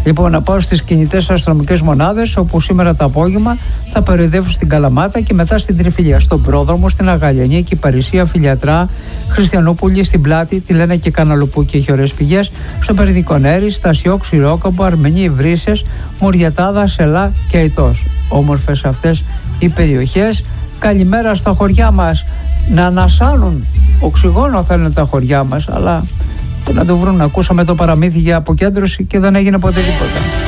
Λοιπόν, να πάω στις κινητές αστυνομικές μονάδες, όπου σήμερα το απόγευμα θα περιοδεύουν στην Καλαμάτα και μετά στην Τριφυλία, στον Πρόδρομο, στην Αγαλιανή, Κυπαρισία, Φιλιατρά, Χριστιανούπολη, στην Πλάτη, τη Λένα και Καναλοπού και έχει ωραίες πηγές, στο Περδικονέρι, Στασιό, Ξηρόκαμπο, Αρμενή, Βρύσσες, Μουριατάδα, Σελά και Αιτός. Όμορφες αυτές οι περιοχές. Καλημέρα στα χωριά μας. Να ανασάνουν οξυγόνο θέλουν τα χωριά μας, αλλά να το βρουν. Ακούσαμε το παραμύθι για αποκέντρωση και δεν έγινε ποτέ τίποτα.